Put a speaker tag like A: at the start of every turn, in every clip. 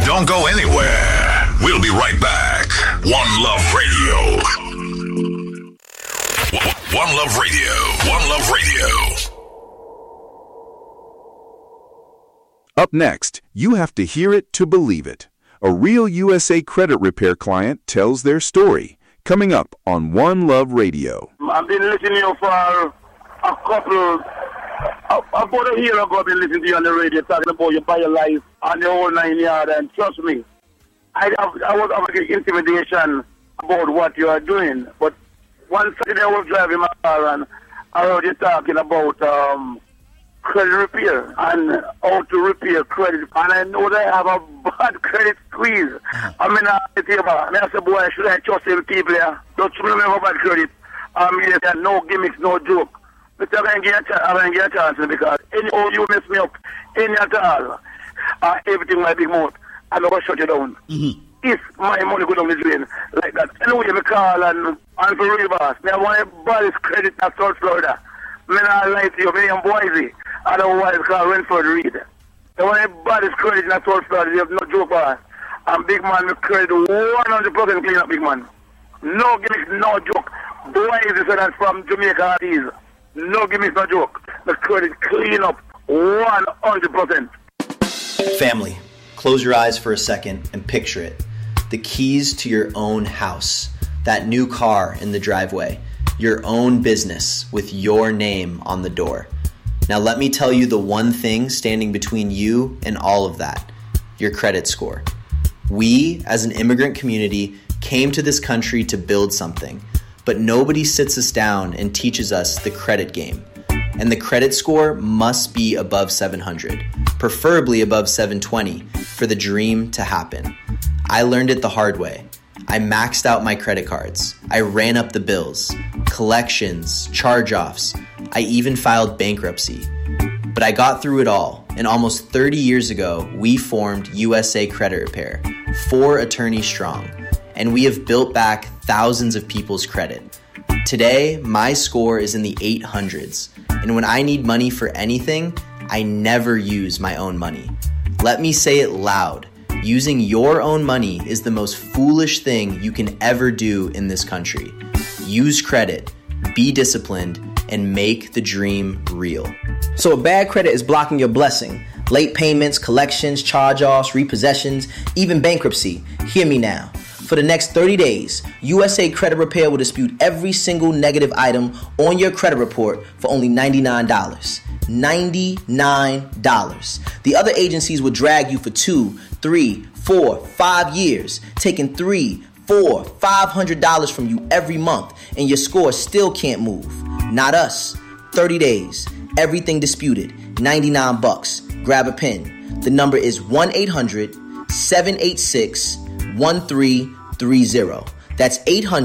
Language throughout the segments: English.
A: Don't go anywhere. We'll be right back. One Love Radio. One Love Radio. One Love Radio.
B: Up next, you have to hear it to believe it. A real USA Credit Repair client tells their story. Coming up on One Love Radio.
C: I've been listening to you for a couple, about a year ago. I've been listening to you on the radio talking about you buy your life and the whole 9 yards. And trust me, I was having intimidation about what you are doing. But one Saturday I was driving my car and I heard you talking about credit repair and how to repair credit. And I know they have a bad credit squeeze. I mean, I said, boy, should I trust them people here? Don't you have a bad credit? Yes, no gimmicks, no joke. But I'm going to get a chance because you mess me up, any at all, everything my big mouth, I'm going to shut you down. Mm-hmm. If my money go down the drain like that, anyway, me call and for real boss. I want to buy this credit at South Florida. I lie to you, me and Boise. Otherwise, call Renford Reed. I want to buy this credit in South Florida. You have no joke boss. And big man, me credit 100% clean up, big man. No gimmicks, no joke. Boise said that from Jamaica it is. No gimmicks, no joke. The credit clean up 100%.
D: Family, close your eyes for a second and picture it. The keys to your own house, that new car in the driveway, your own business with your name on the door. Now let me tell you the one thing standing between you and all of that, your credit score. We, as an immigrant community, came to this country to build something, but nobody sits us down and teaches us the credit game. And the credit score must be above 700, preferably above 720, for the dream to happen. I learned it the hard way. I maxed out my credit cards. I ran up the bills, collections, charge-offs. I even filed bankruptcy. But I got through it all, and almost 30 years ago, we formed USA Credit Repair, 4 attorneys strong, and we have built back thousands of people's credit. Today, my score is in the 800s, and when I need money for anything, I never use my own money. Let me say it loud. Using your own money is the most foolish thing you can ever do in this country. Use credit, be disciplined, and make the dream real.
E: So a bad credit is blocking your blessing. Late payments, collections, charge-offs, repossessions, even bankruptcy. Hear me now. For the next 30 days, USA Credit Repair will dispute every single negative item on your credit report for only $99. $99. The other agencies will drag you for 2, 3, 4, 5 years, taking $300, $400, $500 from you every month, and your score still can't move. Not us. 30 days. Everything disputed. $99. Grab a pen. The number is 1-800-786-1330. That's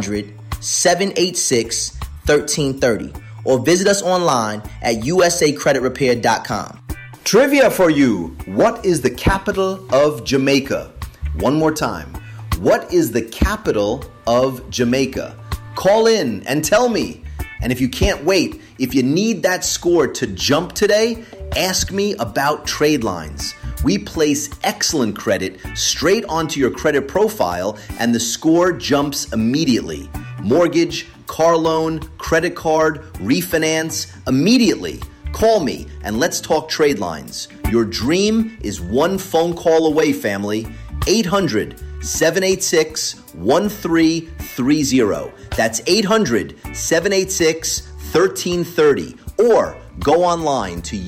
E: 800-786-1330. Or visit us online at usacreditrepair.com.
F: Trivia for you. What is the capital of Jamaica? One more time. What is the capital of Jamaica? Call in and tell me. And if you can't wait, if you need that score to jump today, ask me about trade lines. We place excellent credit straight onto your credit profile and the score jumps immediately. Mortgage, car loan, credit card, refinance, immediately. Call me and let's talk trade lines. Your dream is one phone call away, family. 800-786-1330. That's 800-786-1330. Or go online to